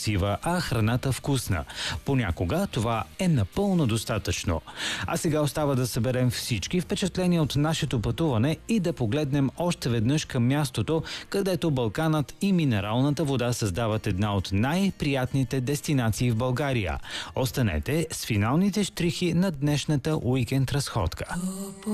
красива, а храната вкусна. Понякога това е напълно достатъчно. А сега остава да съберем всички впечатления от нашето пътуване и да погледнем още веднъж към мястото, където Балканът и минералната вода създават една от най-приятните дестинации в България. Останете с финалните щрихи на днешната уикенд разходка.